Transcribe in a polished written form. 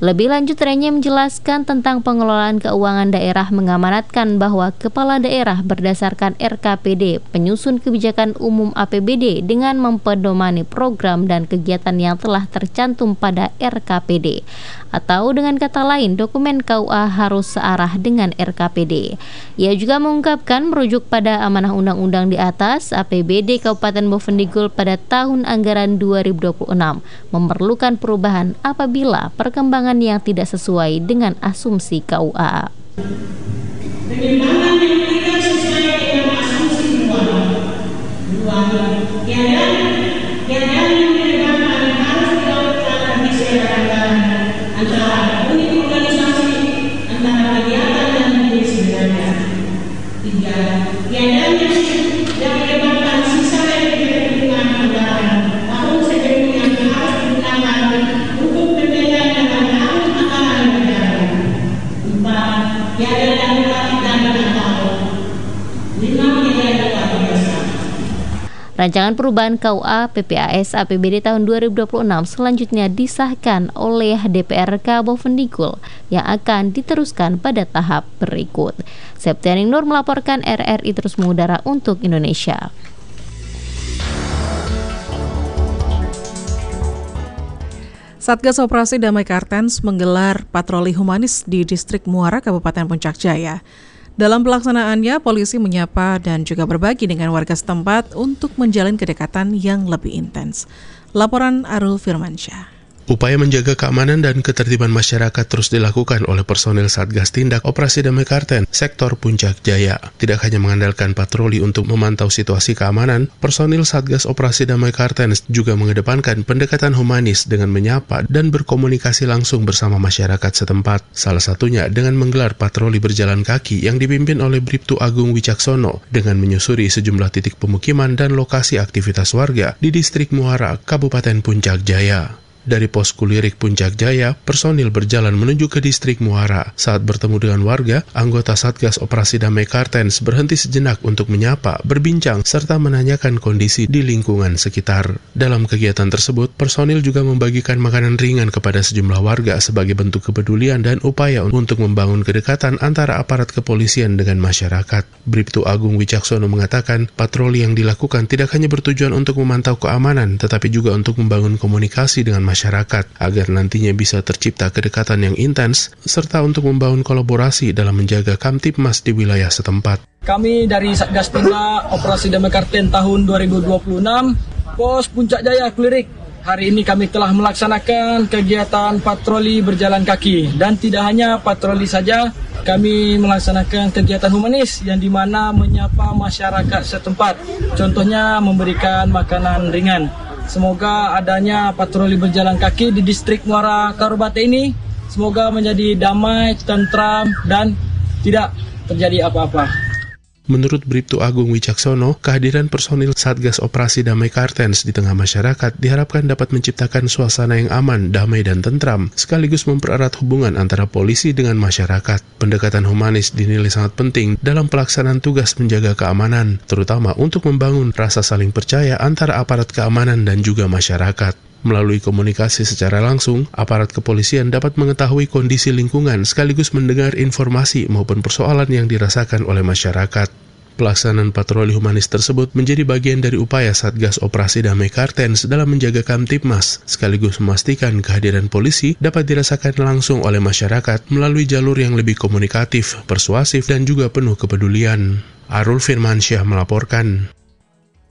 Lebih lanjut, Renye menjelaskan tentang pengelolaan keuangan daerah mengamanatkan bahwa kepala daerah berdasarkan RKPD penyusun kebijakan umum APBD dengan mempedomani program dan kegiatan yang telah tercantum pada RKPD. Atau dengan kata lain, dokumen KUA harus searah dengan RKPD. Ia juga mengungkapkan merujuk pada amanah undang-undang di atas, APBD Kabupaten Bovendigul pada tahun anggaran 2026 memerlukan perubahan apabila perkembangan yang tidak sesuai dengan asumsi KUA. Pengembangan yang tidak sesuai dengan asumsi yang menyebabkan harus dilakukan pergeseran antara unit organisasi antara kegiatan dan diri sebenarnya. 3. Yang menyebabkan sisa dari perhitungan anggaran tahun sebelumnya harus digunakan untuk pembelian dan tahun anggaran negara. 4. Tiada darurat dan atau 5. Tiada luar biasa. Rancangan perubahan KUA PPAS APBD tahun 2026 selanjutnya disahkan oleh DPRK Bovendigul yang akan diteruskan pada tahap berikut. Septianing Nur melaporkan, RRI Terus Mengudara untuk Indonesia. Satgas Operasi Damai Kartens menggelar patroli humanis di Distrik Muara, Kabupaten Puncak Jaya. Dalam pelaksanaannya, polisi menyapa dan juga berbagi dengan warga setempat untuk menjalin kedekatan yang lebih intens. Laporan Arul Firmansyah. Upaya menjaga keamanan dan ketertiban masyarakat terus dilakukan oleh personil Satgas Tindak Operasi Damai Kartens Sektor Puncak Jaya. Tidak hanya mengandalkan patroli untuk memantau situasi keamanan, personil Satgas Operasi Damai Kartens juga mengedepankan pendekatan humanis dengan menyapa dan berkomunikasi langsung bersama masyarakat setempat. Salah satunya dengan menggelar patroli berjalan kaki yang dipimpin oleh Bribtu Agung Wicaksono dengan menyusuri sejumlah titik pemukiman dan lokasi aktivitas warga di Distrik Muara, Kabupaten Puncak Jaya. Dari pos Kulirik Puncak Jaya, personil berjalan menuju ke Distrik Muara. Saat bertemu dengan warga, anggota Satgas Operasi Damai Kartens berhenti sejenak untuk menyapa, berbincang, serta menanyakan kondisi di lingkungan sekitar. Dalam kegiatan tersebut, personil juga membagikan makanan ringan kepada sejumlah warga sebagai bentuk kepedulian dan upaya untuk membangun kedekatan antara aparat kepolisian dengan masyarakat. Bribtu Agung Wicaksono mengatakan, patroli yang dilakukan tidak hanya bertujuan untuk memantau keamanan, tetapi juga untuk membangun komunikasi dengan masyarakat agar nantinya bisa tercipta kedekatan yang intens serta untuk membangun kolaborasi dalam menjaga Kamtibmas di wilayah setempat. Kami dari Satgas Tindak Operasi Damai Kartens tahun 2026 Pos Puncak Jaya Kulirik. Hari ini kami telah melaksanakan kegiatan patroli berjalan kaki dan tidak hanya patroli saja, kami melaksanakan kegiatan humanis yang dimana menyapa masyarakat setempat. Contohnya memberikan makanan ringan. Semoga adanya patroli berjalan kaki di Distrik Muara Kabupaten ini semoga menjadi damai, tentram, dan tidak terjadi apa-apa. Menurut Bribtu Agung Wicaksono, kehadiran personil Satgas Operasi Damai Kartens di tengah masyarakat diharapkan dapat menciptakan suasana yang aman, damai, dan tentram, sekaligus mempererat hubungan antara polisi dengan masyarakat. Pendekatan humanis dinilai sangat penting dalam pelaksanaan tugas menjaga keamanan, terutama untuk membangun rasa saling percaya antara aparat keamanan dan juga masyarakat. Melalui komunikasi secara langsung, aparat kepolisian dapat mengetahui kondisi lingkungan sekaligus mendengar informasi maupun persoalan yang dirasakan oleh masyarakat. Pelaksanaan patroli humanis tersebut menjadi bagian dari upaya Satgas Operasi Damai Kartens dalam menjaga Kamtibmas, sekaligus memastikan kehadiran polisi dapat dirasakan langsung oleh masyarakat melalui jalur yang lebih komunikatif, persuasif, dan juga penuh kepedulian. Arul Firmansyah melaporkan.